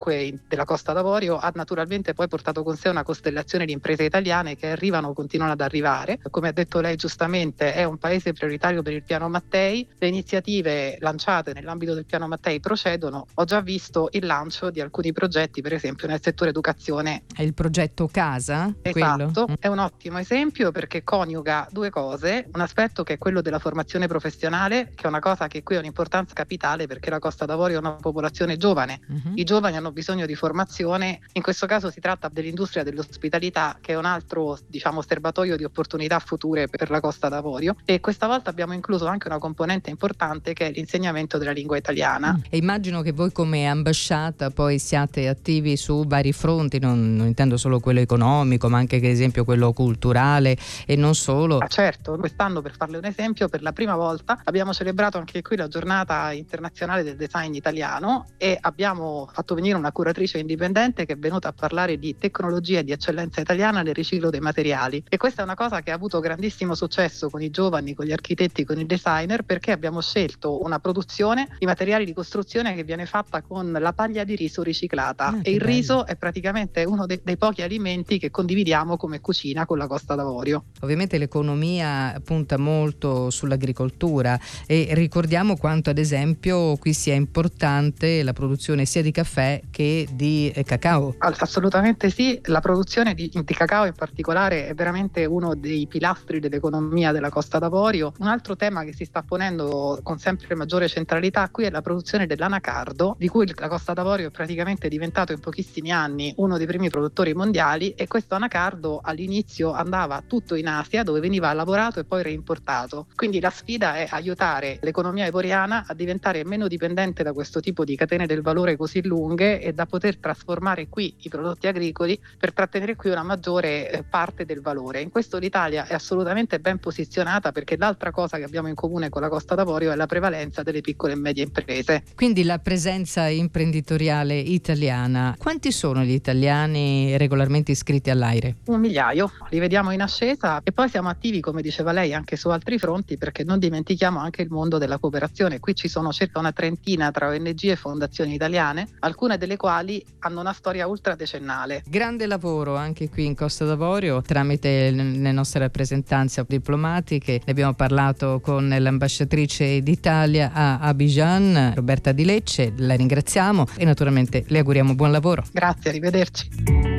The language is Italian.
comunque della Costa d'Avorio ha naturalmente poi portato con sé una costellazione di imprese italiane che arrivano o continuano ad arrivare. Come ha detto lei giustamente, è un paese prioritario per il piano Mattei. Le iniziative lanciate nell'ambito del piano Mattei procedono. Ho già visto il lancio di alcuni progetti, per esempio nel settore educazione. È il progetto Casa? Esatto, quello? è un ottimo esempio perché coniuga due cose: un aspetto che è quello della formazione professionale, che è una cosa che qui ha un'importanza capitale perché la Costa d'Avorio è una popolazione giovane. I giovani hanno bisogno di formazione, in questo caso si tratta dell'industria dell'ospitalità, che è un altro, diciamo, serbatoio di opportunità future per la Costa d'Avorio, e questa volta abbiamo incluso anche una componente importante che è l'insegnamento della lingua italiana. E immagino che voi come ambasciata poi siate attivi su vari fronti, non intendo solo quello economico, ma anche, ad esempio, quello culturale e non solo. Certo, quest'anno, per farle un esempio, per la prima volta abbiamo celebrato anche qui la giornata internazionale del design italiano e abbiamo fatto venire una curatrice indipendente che è venuta a parlare di tecnologia e di eccellenza italiana nel riciclo dei materiali, e questa è una cosa che ha avuto grandissimo successo con i giovani, con gli architetti, con i designer, perché abbiamo scelto una produzione di materiali di costruzione che viene fatta con la paglia di riso riciclata, e il riso è praticamente uno dei pochi alimenti che condividiamo come cucina con la Costa d'Avorio. Ovviamente l'economia punta molto sull'agricoltura e ricordiamo quanto, ad esempio, qui sia importante la produzione sia di caffè che di cacao. Assolutamente sì, la produzione di cacao in particolare è veramente uno dei pilastri dell'economia della Costa d'Avorio. Un altro tema che si sta ponendo con sempre maggiore centralità qui è la produzione dell'anacardo, di cui la Costa d'Avorio è praticamente diventato in pochissimi anni uno dei primi produttori mondiali, e questo anacardo all'inizio andava tutto in Asia, dove veniva lavorato e poi reimportato. Quindi la sfida è aiutare l'economia ivoriana a diventare meno dipendente da questo tipo di catene del valore così lunghe e da poter trasformare qui i prodotti agricoli per trattenere qui una maggiore parte del valore. In questo l'Italia è assolutamente ben posizionata, perché l'altra cosa che abbiamo in comune con la Costa d'Avorio è la prevalenza delle piccole e medie imprese. Quindi la presenza imprenditoriale italiana. Quanti sono gli italiani regolarmente iscritti all'AIRE? 1 migliaio, li vediamo in ascesa, e poi siamo attivi, come diceva lei, anche su altri fronti, perché non dimentichiamo anche il mondo della cooperazione. Qui ci sono circa una trentina tra ONG e fondazioni italiane, alcune delle quali hanno una storia ultradecennale. Grande lavoro anche qui in Costa d'Avorio tramite le nostre rappresentanze diplomatiche. Ne abbiamo parlato con l'ambasciatrice d'Italia a Abidjan, Roberta Di Lecce. La ringraziamo e naturalmente le auguriamo buon lavoro. Grazie, arrivederci.